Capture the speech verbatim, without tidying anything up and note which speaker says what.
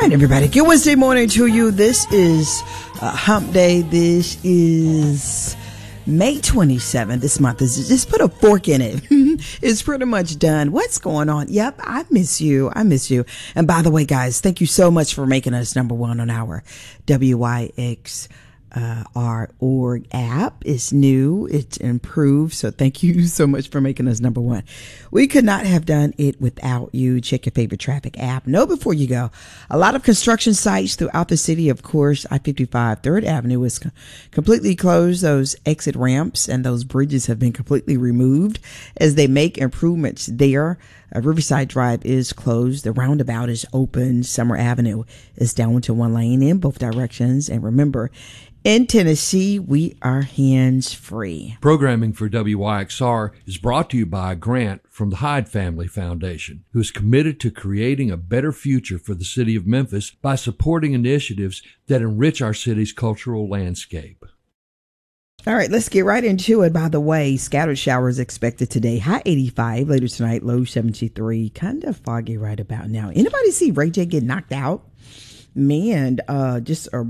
Speaker 1: right, everybody. Good Wednesday morning to you. This is uh, Hump Day. This is May twenty-seventh. This month is just put a fork in it. It's pretty much done. What's going on? Yep, I miss you. I miss you. And by the way, guys, thank you so much for making us number one on our W Y X. Uh, our org app is new. It's improved. So thank you so much for making us number one. We could not have done it without you. Check your favorite traffic app. Know before you go, a lot of construction sites throughout the city. Of course, I fifty-five third Avenue is co- completely closed. Those exit ramps and those bridges have been completely removed as they make improvements there. Uh, Riverside Drive is closed. The roundabout is open. Summer Avenue is down to one lane in both directions. And remember, in Tennessee, we are hands-free.
Speaker 2: Programming for W Y X R is brought to you by a grant from the Hyde Family Foundation, who is committed to creating a better future for the city of Memphis by supporting initiatives that enrich our city's cultural landscape.
Speaker 1: All right, let's get right into it. By the way, scattered showers expected today. High eighty-five. Later tonight, low seventy-three. Kind of foggy right about now. Anybody see Ray J get knocked out? Man, uh, just a